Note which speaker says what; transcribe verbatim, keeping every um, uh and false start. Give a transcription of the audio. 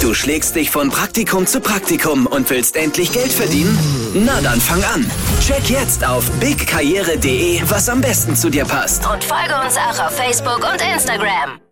Speaker 1: Du schlägst dich von Praktikum zu Praktikum und willst endlich Geld verdienen? Na dann fang an. Check jetzt auf big karriere punkt de, was am besten zu dir passt.
Speaker 2: Und folge uns auch auf Facebook und Instagram.